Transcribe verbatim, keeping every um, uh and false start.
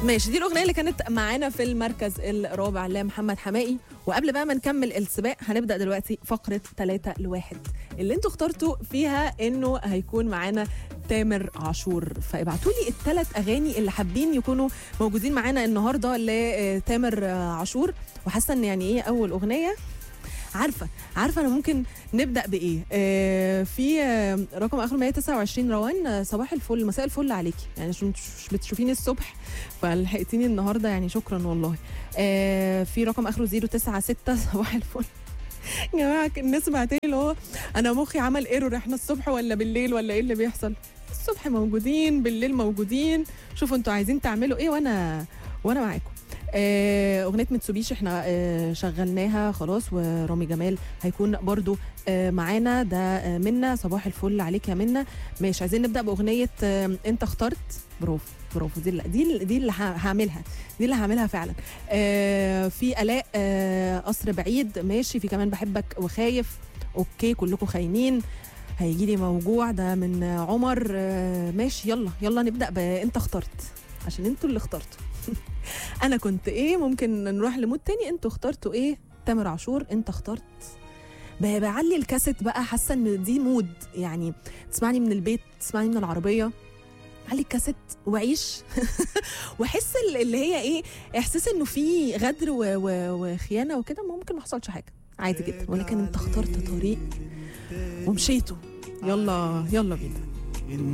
ماشي، دي الأغنية اللي كانت معانا في المركز الرابع لمحمد حماقي. وقبل بقى ما نكمل السباق هنبدأ دلوقتي فقرة ثلاثة لواحد اللي انتوا اخترتوا فيها انه هيكون معانا تامر عاشور. فابعتوا لي الثلاث اغاني اللي حابين يكونوا موجودين معانا النهارده لتامر عاشور. وحاسه ان يعني ايه اول اغنيه عارفه عارفه انا ممكن نبدا بايه. آه في آه رقم اخر مية وتسعة وعشرين روان. آه صباح الفل، مساء الفل عليكي، يعني مش مش بتشوفيني الصبح فلحقتيني النهارده، يعني شكرا والله. آه في رقم اخره صفر تسعة ستة صباح الفل. يا جماعه الناس بعتلي اللي هو انا مخي عمل ايرور، احنا الصبح ولا بالليل ولا ايه اللي بيحصل؟ الصبح موجودين، بالليل موجودين، شوفوا انتوا عايزين تعملوا ايه وانا وانا معاكم. آه، أغنية متسوبيشي احنا آه، شغلناها خلاص، ورامي جمال هيكون برضو آه، معانا. ده آه، منا، صباح الفل عليك يا منا. ماشي، عايزين نبدأ بأغنية آه، انت اخترت. برافو برافو، دي دي دي اللي هعملها، دي اللي هعملها فعلا. آه، في آلاء آه، قصر بعيد. ماشي، في كمان بحبك وخايف. اوكي كلكم خاينين، هيجي لي موجوع. ده من عمر. آه، ماشي، يلا يلا نبدأ بانت اخترت عشان انتوا اللي اخترتوا. انا كنت ايه، ممكن نروح لمود تاني. انتوا اخترتوا ايه؟ تامر عاشور انت اخترت. بعلي الكاسيت بقى، حاسه ان دي مود، يعني تسمعني من البيت، تسمعني من العربيه، علي الكاسيت وعيش. واحس اللي هي ايه، احساس انه في غدر وخيانه وكده، ممكن ما حصلش حاجه عادي جدا، ولكن انت اخترت طريق ومشيته. يلا يلا بينا.